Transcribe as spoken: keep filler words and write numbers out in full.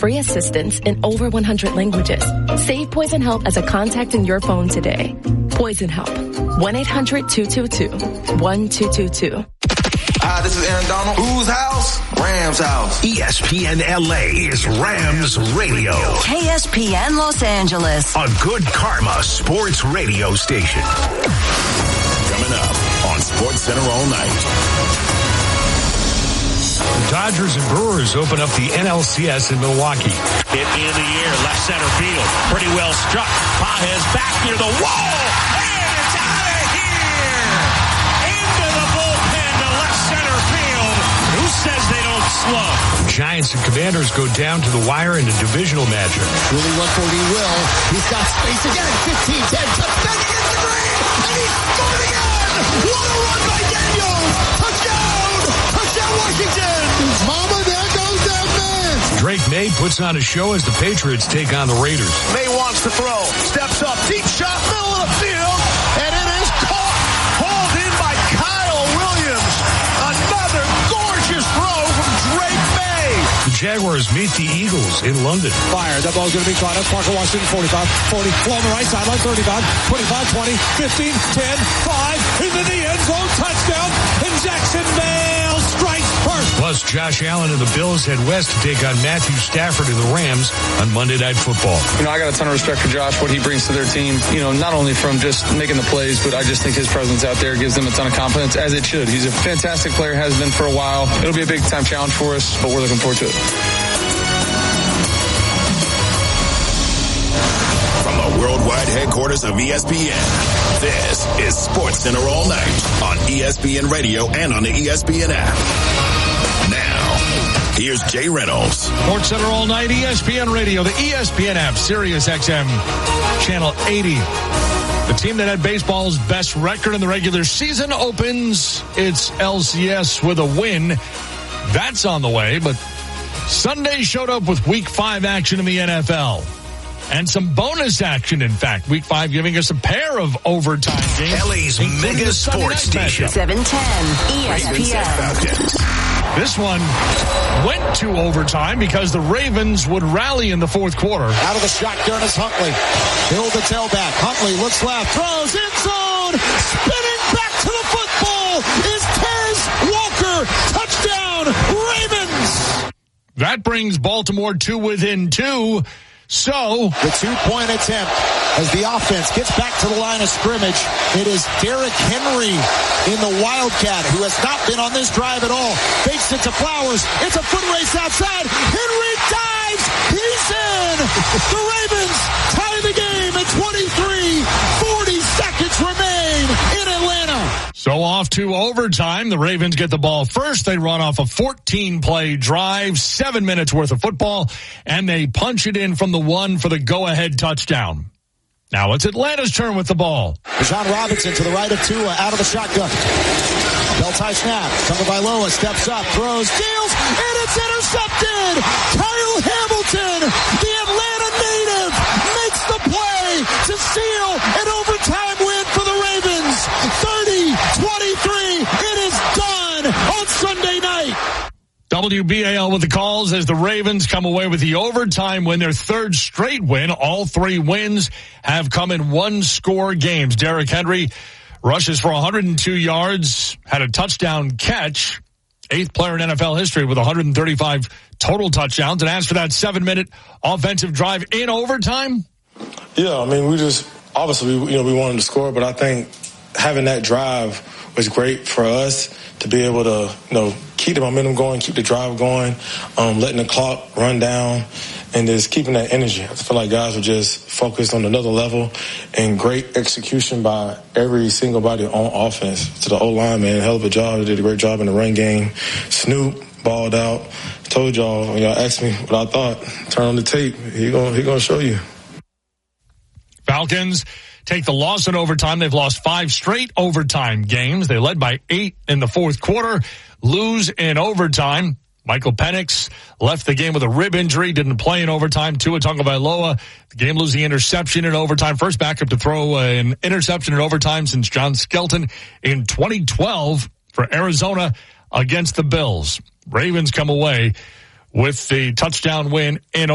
free assistance in over one hundred languages. Save Poison Help as a contact in your phone today. Poison Help. one eight hundred two two two one two two two. Hi, this is Aaron Donald. Whose house? Rams house. E S P N L A is Rams Radio. K S P N Los Angeles. A Good Karma sports radio station. Coming up on SportsCenter all night. The Dodgers and Brewers open up the N L C S in Milwaukee. Hit in the air, left center field. Pretty well struck. Pages back near the wall. And it's out of here. Into the bullpen to left center field. Who says they don't slug? Giants and Commanders go down to the wire in a divisional matchup. Really run for it, he will. He's got space again. fifteen ten. Touchdown against the green. And he scored again. What a run by Daniels. Touchdown. Touchdown Washington. Mama, there goes that man. Drake May puts on a show as the Patriots take on the Raiders. May wants to throw. Steps up. Deep shot. Middle of the field. And it is caught. Hauled in by Kyle Williams. Another gorgeous throw from Drake May. The Jaguars meet the Eagles in London. Fire. That ball's going to be caught up. Parker Washington, forty-five, forty. Flow on the right sideline, thirty-five, twenty-five, twenty, fifteen, ten, five. Into the end zone. Touchdown. And Jackson Mail strikes first. Plus, Josh Allen and the Bills head west to take on Matthew Stafford and the Rams on Monday Night Football. You know, I got a ton of respect for Josh, what he brings to their team. You know, not only from just making the plays, but I just think his presence out there gives them a ton of confidence, as it should. He's a fantastic player, has been for a while. It'll be a big-time challenge for us, but we're looking forward to it. From the worldwide headquarters of E S P N, this is SportsCenter all night on E S P N Radio and on the E S P N app. Now, here's Jay Reynolds. SportsCenter all night, E S P N Radio, the E S P N app, Sirius X M, Channel eighty. The team that had baseball's best record in the regular season opens its L C S with a win. That's on the way, but Sunday showed up with week five action in the N F L. And some bonus action, in fact. Week five giving us a pair of overtime games. L A's mega sports station. seven ten E S P N. This one went to overtime because the Ravens would rally in the fourth quarter. Out of the shotgun is Huntley. Hill the tailback. Huntley looks left. Throws in zone. Spinning back to the football is Tez Walker. Touchdown, Ravens. That brings Baltimore to within two. So, the two-point attempt as the offense gets back to the line of scrimmage. It is Derrick Henry in the Wildcat, who has not been on this drive at all. Fakes it to Flowers. It's a foot race outside. Henry dives. He's in. The Ravens tie the game at twenty-three. forty seconds remain in Atlanta. So off to overtime. The Ravens get the ball first. They run off a fourteen-play drive, seven minutes worth of football, and they punch it in from the one for the go-ahead touchdown. Now it's Atlanta's turn with the ball. Bijan Robinson to the right of Tua, out of the shotgun. Bell-tie snap. Tagovailoa steps up, throws, deals, and it's intercepted. Kyle Hamilton, the Atlanta native, makes the play to seal an overtime win for the Ravens. thirty twenty-three. It is done on Sunday night. W B A L with the calls as the Ravens come away with the overtime win, their third straight win. All three wins have come in one-score games. Derrick Henry rushes for one hundred two yards, had a touchdown catch, eighth player in N F L history with one hundred thirty-five total touchdowns. And as for that seven-minute offensive drive in overtime? Yeah, I mean, we just, obviously, we, you know, we wanted to score, but I think having that drive was great for us to be able to, you know, keep the momentum going, keep the drive going, um, letting the clock run down, and just keeping that energy. I feel like guys were just focused on another level, and great execution by every single body on offense. To the O-line, man, hell of a job. They did a great job in the run game. Snoop balled out. I told y'all, when y'all asked me what I thought, turn on the tape. He gonna, he gonna show you. Falcons take the loss in overtime. They've lost five straight overtime games. They led by eight in the fourth quarter, lose in overtime. Michael Penix left the game with a rib injury, didn't play in overtime. Tua Tagovailoa, the game-losing interception in overtime. First backup to throw an interception in overtime since John Skelton in twenty twelve for Arizona against the Bills. Ravens come away with the touchdown win in